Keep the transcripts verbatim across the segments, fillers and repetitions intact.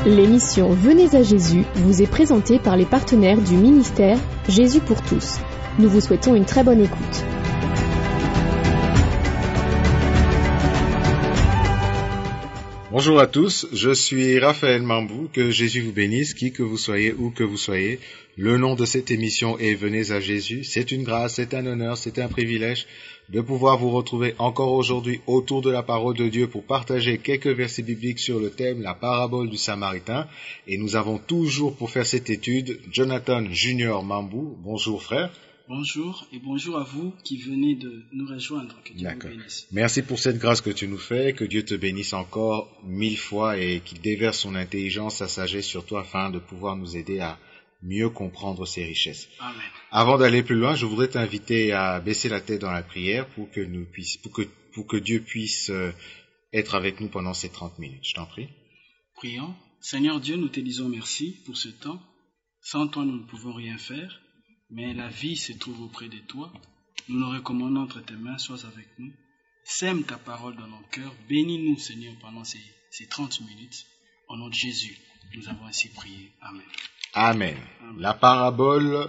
L'émission Venez à Jésus vous est présentée par les partenaires du ministère Jésus pour tous. Nous vous souhaitons une très bonne écoute. Bonjour à tous, je suis Raphaël Mambou, que Jésus vous bénisse, qui que vous soyez, où que vous soyez. Le nom de cette émission est Venez à Jésus. C'est une grâce, c'est un honneur, c'est un privilège de pouvoir vous retrouver encore aujourd'hui autour de la parole de Dieu pour partager quelques versets bibliques sur le thème, la parabole du Samaritain. Et nous avons toujours pour faire cette étude Jonathan Junior Mambou. Bonjour frère. Bonjour et bonjour à vous qui venez de nous rejoindre. Que Dieu D'accord. vous bénisse. Merci pour cette grâce que tu nous fais, que Dieu te bénisse encore mille fois et qu'il déverse son intelligence, sa sagesse sur toi afin de pouvoir nous aider à mieux comprendre ses richesses. Amen. Avant d'aller plus loin, je voudrais t'inviter à baisser la tête dans la prière pour que nous puissions, pour que, pour que Dieu puisse euh, être avec nous pendant ces trente minutes. Je t'en prie. Prions. Seigneur Dieu, nous te disons merci pour ce temps. Sans toi, nous ne pouvons rien faire, mais la vie se trouve auprès de toi. Nous nous recommandons entre tes mains, sois avec nous. Sème ta parole dans nos cœurs. Bénis-nous, Seigneur, pendant ces, ces trente minutes. Au nom de Jésus, nous avons ainsi prié. Amen. Amen. Amen. La parabole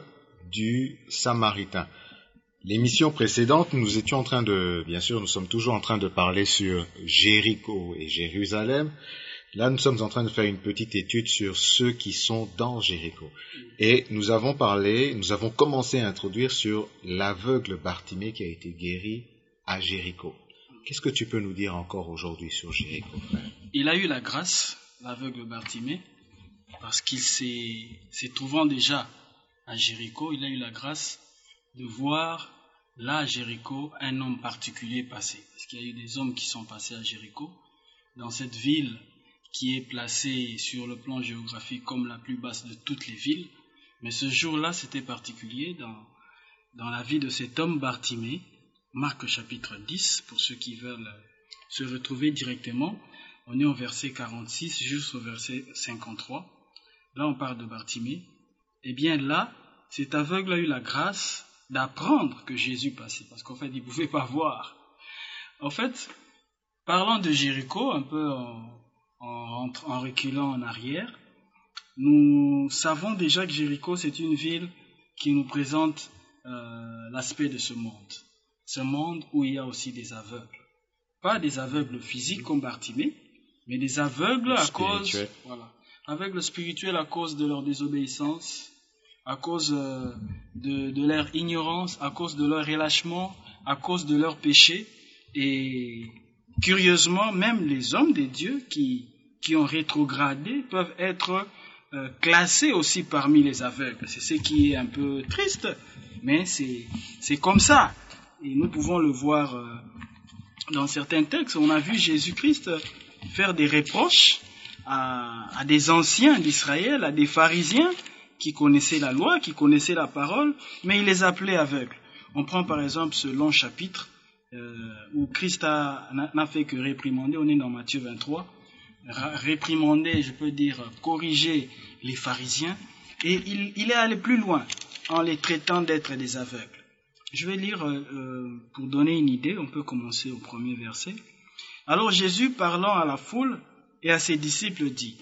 du Samaritain. L'émission précédente, nous étions en train de, bien sûr, nous sommes toujours en train de parler sur Jéricho et Jérusalem. Là, nous sommes en train de faire une petite étude sur ceux qui sont dans Jéricho. Et nous avons parlé, nous avons commencé à introduire sur l'aveugle Bartimée qui a été guéri à Jéricho. Qu'est-ce que tu peux nous dire encore aujourd'hui sur Jéricho, frère? Il a eu la grâce, l'aveugle Bartimée, parce qu'il s'est, s'est trouvant déjà à Jéricho, il a eu la grâce de voir là à Jéricho un homme particulier passer. Parce qu'il y a eu des hommes qui sont passés à Jéricho, dans cette ville qui est placée sur le plan géographique comme la plus basse de toutes les villes. Mais ce jour-là, c'était particulier dans, dans la vie de cet homme Bartimée. Marc chapitre dix, pour ceux qui veulent se retrouver directement. On est au verset quarante-six jusqu'au verset cinquante-trois. Là, on parle de Bartimée. Eh bien là, cet aveugle a eu la grâce d'apprendre que Jésus passait, parce qu'en fait, il ne pouvait pas voir. En fait, parlant de Jéricho, un peu en, en, en reculant en arrière, nous savons déjà que Jéricho, c'est une ville qui nous présente euh, l'aspect de ce monde. Ce monde où il y a aussi des aveugles. Pas des aveugles physiques comme Bartimée, mais des aveugles à cause... Voilà. Aveugles spirituels à cause de leur désobéissance, à cause euh, de, de leur ignorance, à cause de leur relâchement, à cause de leur péché. Et curieusement, même les hommes de Dieu qui, qui ont rétrogradé peuvent être euh, classés aussi parmi les aveugles. C'est ce qui est un peu triste, mais c'est, c'est comme ça. Et nous pouvons le voir euh, dans certains textes. On a vu Jésus-Christ faire des reproches À, à des anciens d'Israël, à des pharisiens qui connaissaient la loi, qui connaissaient la parole, mais il les appelait aveugles. On prend par exemple ce long chapitre euh, où Christ a, n'a fait que réprimander, on est dans Matthieu vingt-trois, réprimander, je peux dire, corriger les pharisiens, et il, il est allé plus loin en les traitant d'être des aveugles. Je vais lire, euh, pour donner une idée, on peut commencer au premier verset. Alors Jésus, parlant à la foule, et à ses disciples dit,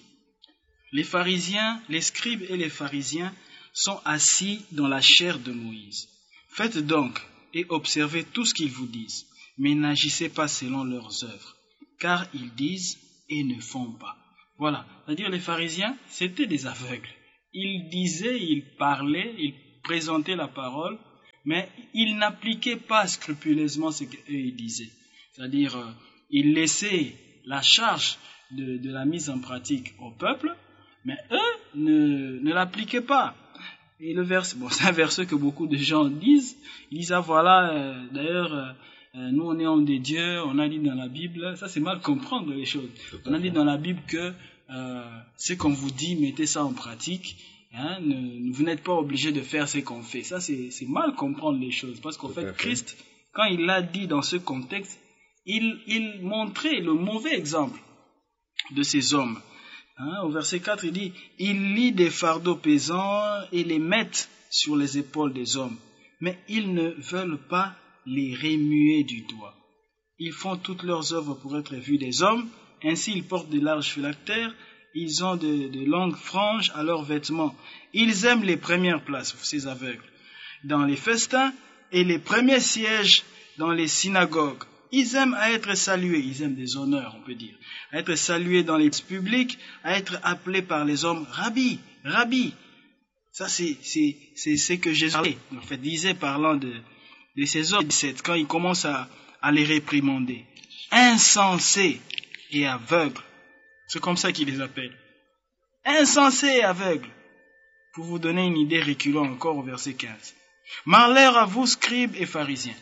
les pharisiens, les scribes et les pharisiens sont assis dans la chair de Moïse. Faites donc et observez tout ce qu'ils vous disent, mais n'agissez pas selon leurs œuvres, car ils disent et ne font pas. Voilà, c'est-à-dire les pharisiens, c'était des aveugles. Ils disaient, ils parlaient, ils présentaient la parole, mais ils n'appliquaient pas scrupuleusement ce qu'eux ils disaient. C'est-à-dire, euh, ils laissaient la charge De, de la mise en pratique au peuple, mais eux ne, ne l'appliquaient pas. Et le verset, bon, c'est un verset que beaucoup de gens disent. Ils disent, ah voilà, euh, d'ailleurs, euh, nous on est hommes de Dieu, on a dit dans la Bible, ça c'est mal comprendre les choses. On a dit dans la Bible que euh, ce qu'on vous dit, mettez ça en pratique. Hein, ne, vous n'êtes pas obligé de faire ce qu'on fait. Ça c'est, c'est mal comprendre les choses, parce qu'en fait, Christ, quand il l'a dit dans ce contexte, il, il montrait le mauvais exemple de ces hommes. Hein, au verset quatre, il dit, ils lient des fardeaux pesants et les mettent sur les épaules des hommes, mais ils ne veulent pas les remuer du doigt. Ils font toutes leurs œuvres pour être vus des hommes, ainsi ils portent de larges phylactères ils ont de, de longues franges à leurs vêtements. Ils aiment les premières places, ces aveugles, dans les festins et les premiers sièges dans les synagogues. Ils aiment à être salués, ils aiment des honneurs, on peut dire, à être salués dans les publics, à être appelés par les hommes, Rabbi, Rabbi. Ça, c'est, c'est, c'est ce que Jésus en fait, disait, parlant de, de ces hommes, quand il commence à, à les réprimander. Insensés et aveugles. C'est comme ça qu'il les appelle. Insensés et aveugles. Pour vous donner une idée, reculons encore au verset quinze. Malheur à vous, scribes et pharisiens,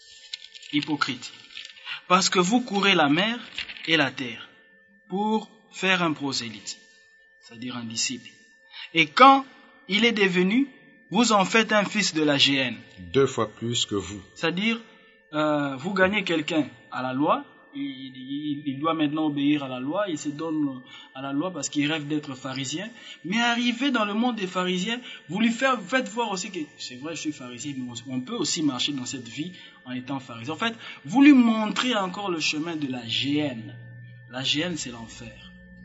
hypocrites, parce que vous courez la mer et la terre pour faire un prosélyte, c'est-à-dire un disciple. Et quand il est devenu, vous en faites un fils de la géhenne. Deux fois plus que vous. C'est-à-dire, euh, vous gagnez quelqu'un à la loi, il, il, il doit maintenant obéir à la loi, il se donne à la loi parce qu'il rêve d'être pharisien. Mais arrivé dans le monde des pharisiens, vous lui faites voir aussi que, c'est vrai, je suis pharisien, mais on peut aussi marcher dans cette vie en étant pharisien. En fait, vous lui montrez encore le chemin de la géhenne. La géhenne, c'est l'enfer.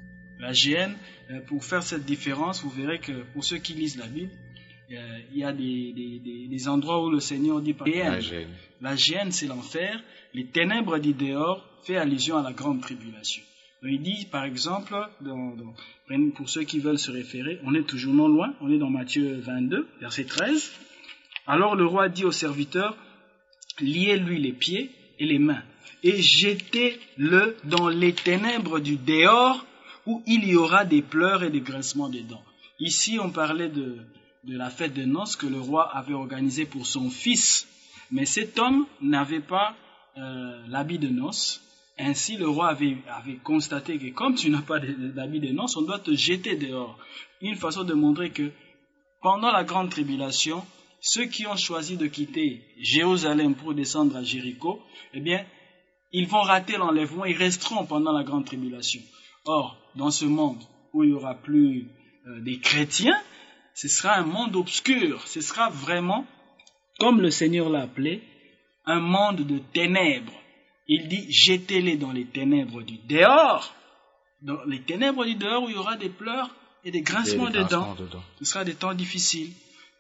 La géhenne, pour faire cette différence, vous verrez que pour ceux qui lisent la Bible, euh, il y a des, des, des, des endroits où le Seigneur dit par la géhenne. La géhenne, c'est l'enfer. Les ténèbres du dehors fait allusion à la grande tribulation. Donc, il dit, par exemple, dans, dans, pour ceux qui veulent se référer, on est toujours non loin, on est dans Matthieu vingt-deux, verset treize. Alors le roi dit au serviteur, liez-lui les pieds et les mains et jetez-le dans les ténèbres du dehors où il y aura des pleurs et des grincements des dents. Ici, on parlait de, de la fête de noces que le roi avait organisée pour son fils. Mais cet homme n'avait pas euh, l'habit de noces. Ainsi, le roi avait, avait constaté que comme tu n'as pas d'habit de noces, on doit te jeter dehors. Une façon de montrer que pendant la grande tribulation, ceux qui ont choisi de quitter Jérusalem pour descendre à Jéricho, eh bien, ils vont rater l'enlèvement, ils resteront pendant la grande tribulation. Or, dans ce monde où il n'y aura plus euh, des chrétiens, ce sera un monde obscur, ce sera vraiment, comme le Seigneur l'a appelé, un monde de ténèbres. Il dit, jetez-les dans les ténèbres du dehors, dans les ténèbres du dehors où il y aura des pleurs et des grincements de dents. Ce sera des temps difficiles.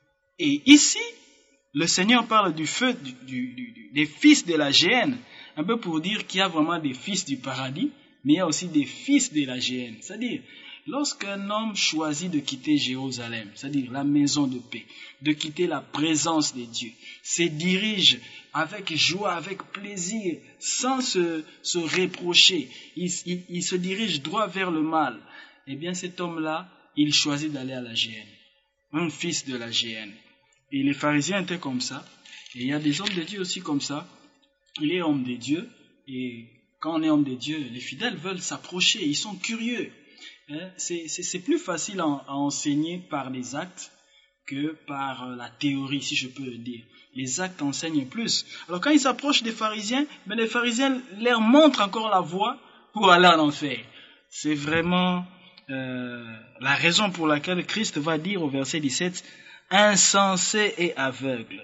Et ici, le Seigneur parle du feu, du, du, du, des fils de la géhenne, un peu pour dire qu'il y a vraiment des fils du paradis, mais il y a aussi des fils de la géhenne. C'est-à-dire, lorsqu'un homme choisit de quitter Jérusalem, c'est-à-dire la maison de paix, de quitter la présence de Dieu, se dirige avec joie, avec plaisir, sans se, se reprocher, il, il, il se dirige droit vers le mal, eh bien cet homme-là, il choisit d'aller à la géhenne, un fils de la géhenne. Et les pharisiens étaient comme ça, et il y a des hommes de Dieu aussi comme ça. Il est homme de Dieu, et quand on est homme de Dieu, les fidèles veulent s'approcher, ils sont curieux. Hein? C'est, c'est, c'est plus facile à, à enseigner par les actes que par la théorie, si je peux le dire. Les actes enseignent plus. Alors quand ils s'approchent des pharisiens, ben les pharisiens leur montrent encore la voie pour aller en enfer. C'est vraiment euh, la raison pour laquelle Christ va dire au verset dix-sept, « Insensé et aveugle,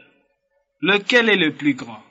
lequel est le plus grand?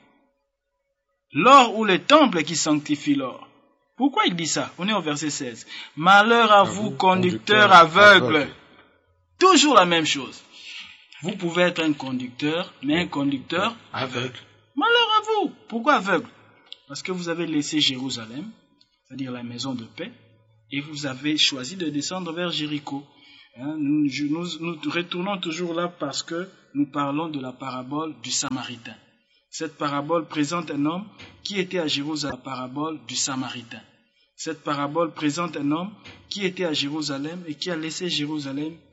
L'or ou le temple qui sanctifie l'or ?» Pourquoi il dit ça? On est au verset seize. « Malheur à, à vous, conducteurs aveugles. Aveugle. » Toujours la même chose. Vous pouvez être un conducteur, mais un conducteur aveugle. Malheur à vous. Pourquoi aveugle? Parce que vous avez laissé Jérusalem, c'est-à-dire la maison de paix, et vous avez choisi de descendre vers Jéricho. Hein, nous, nous, nous retournons toujours là parce que nous parlons de la parabole du Samaritain. Cette parabole présente un homme qui était à Jérusalem, la parabole du Samaritain. Cette parabole présente un homme qui était à Jérusalem et qui a laissé Jérusalem